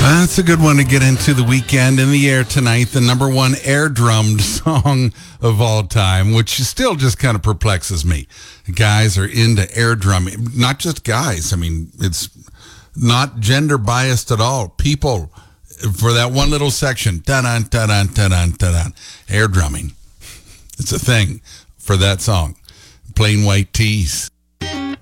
That's a good one to get into the weekend. In the Air tonight, the number one air drummed song of all time, which still just kind of perplexes me. Guys are into air drumming. Not just guys. I mean, it's not gender biased at all. People, for that one little section, ta-dan, ta-dan, ta-dan, ta-dan, air drumming. It's a thing for that song. Plain White Tees.